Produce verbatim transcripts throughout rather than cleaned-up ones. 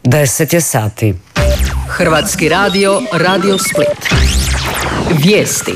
deset je sati. Hrvatski radio, Radio Split. Vijesti.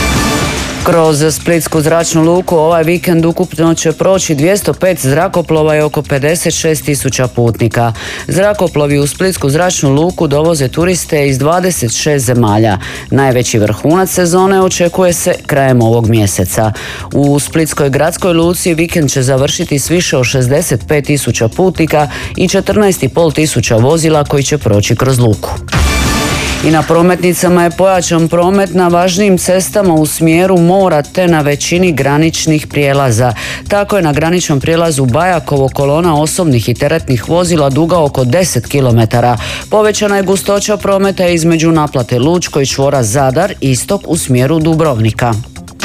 Kroz Splitsku zračnu luku ovaj vikend ukupno će proći dvjesto pet zrakoplova i oko pedeset šest tisuća putnika. Zrakoplovi u Splitsku zračnu luku dovoze turiste iz dvadeset šest zemalja. Najveći vrhunac sezone očekuje se krajem ovog mjeseca. U Splitskoj gradskoj luci vikend će završiti s više od šezdeset pet tisuća putnika i četrnaest i pol tisuća vozila koji će proći kroz luku. I na prometnicama je pojačan promet na važnijim cestama u smjeru mora te na većini graničnih prijelaza. Tako je na graničnom prijelazu Bajakovo kolona osobnih i teretnih vozila duga oko deset kilometara. Povećana je gustoća prometa između naplate Lučko i čvora Zadar, istok u smjeru Dubrovnika.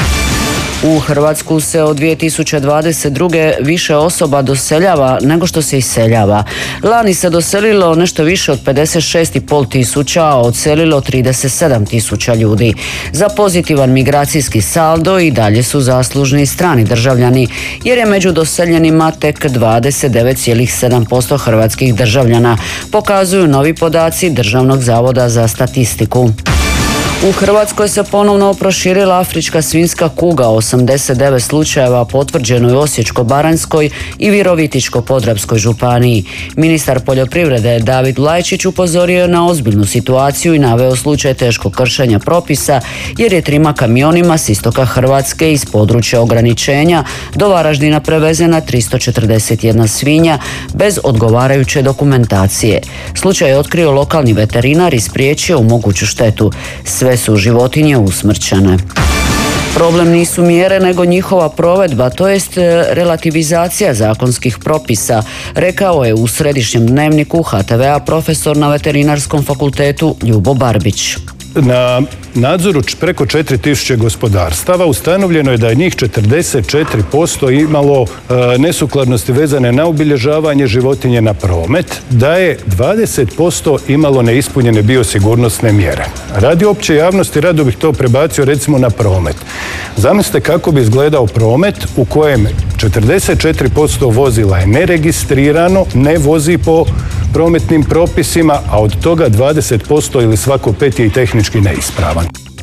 U Hrvatsku se od dvije tisuće dvadeset druge više osoba doseljava nego što se iseljava. Lani se doselilo nešto više od pedeset šest i pol tisuća, a odselilo trideset sedam tisuća ljudi. Za pozitivan migracijski saldo i dalje su zaslužni strani državljani, jer je među doseljenima tek dvadeset devet zarez sedam posto hrvatskih državljana, pokazuju novi podaci Državnog zavoda za statistiku. U Hrvatskoj se ponovno proširila afrička svinjska kuga, osamdeset devet slučajeva potvrđeno je u Osječko-baranjskoj i Virovitičko-podravskoj županiji. Ministar poljoprivrede David Lajčić upozorio na ozbiljnu situaciju i naveo slučaj teškog kršenja propisa, jer je trima kamionima s istoka Hrvatske iz područja ograničenja do Varaždina prevezena tristo četrdeset jedna svinja bez odgovarajuće dokumentacije. Slučaj je otkrio lokalni veterinar i spriječio moguću štetu. Sve su životinje usmrćene. Problem nisu mjere nego njihova provedba, to jest relativizacija zakonskih propisa, rekao je u Središnjem dnevniku H T V-a profesor na Veterinarskom fakultetu Ljubo Barbić. Na nadzoru preko četiri tisuće gospodarstava ustanovljeno je da je njih četrdeset četiri posto imalo e, nesukladnosti vezane na obilježavanje životinje na promet, da je dvadeset posto imalo neispunjene biosigurnosne mjere. Radi opće javnosti rado bih to prebacio recimo na promet. Zamislite kako bi izgledao promet u kojem četrdeset četiri posto vozila je neregistrirano, ne vozi po prometnim propisima, a od toga dvadeset posto ili svako pet je i tehnički neispravan.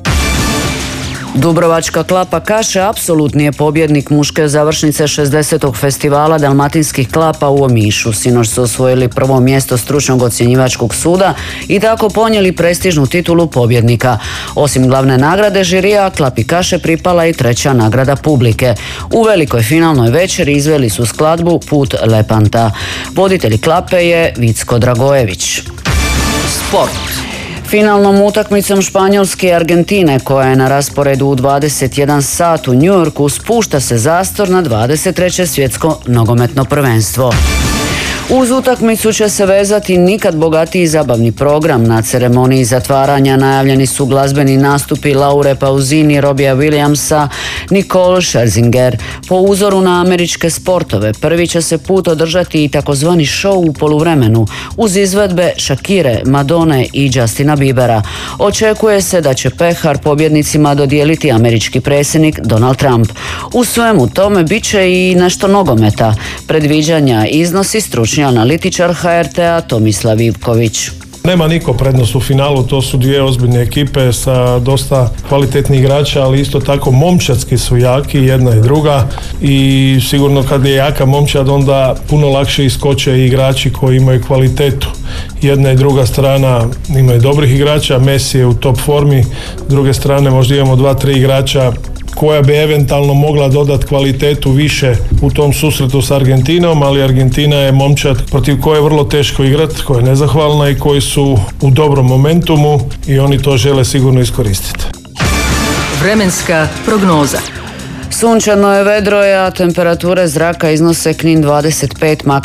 Dubrovačka klapa Kaše apsolutni je pobjednik muške završnice šezdesetog festivala dalmatinskih klapa u Omišu. Sinoć su osvojili prvo mjesto stručnog ocjenjivačkog suda i tako ponijeli prestižnu titulu pobjednika. Osim glavne nagrade žirija, klapi Kaše pripala i treća nagrada publike. U velikoj finalnoj večeri izveli su skladbu Put Lepanta. Voditelj klape je Vicko Dragojević. Sport. Finalnom utakmicom Španjolske i Argentine, koja je na rasporedu u dvadeset jedan sat u Njujorku, spušta se zastor na dvadeset treće svjetsko nogometno prvenstvo. Uz utakmicu će se vezati nikad bogatiji zabavni program. Na ceremoniji zatvaranja najavljeni su glazbeni nastupi Laure Pausini, Robija Williamsa, Nicole Scherzinger. Po uzoru na američke sportove, prvi će se put održati i takozvani show u poluvremenu, uz izvedbe Shakire, Madone i Justina Biebera. Očekuje se da će pehar pobjednicima dodijeliti američki predsjednik Donald Trump. U svemu tome bit će i nešto nogometa. Predviđanja iznosi stručni analitičar H R T-a Tomislav Ivković. Nema niko prednost u finalu, to su dvije ozbiljne ekipe sa dosta kvalitetnih igrača, ali isto tako momčadski su jaki, jedna i druga, i sigurno kad je jaka momčad onda puno lakše iskoče i igrači koji imaju kvalitetu. Jedna i druga strana imaju dobrih igrača, Messi je u top formi, s druge strane možda imamo dva, tri igrača koja bi eventualno mogla dodati kvalitetu više u tom susretu s Argentinom, ali Argentina je momčad protiv koje je vrlo teško igrati, koja je nezahvalna i koji su u dobrom momentumu i oni to žele sigurno iskoristiti. Vremenska prognoza. Sunčano je, vedro je, a temperature zraka iznose Knin dvadeset pet,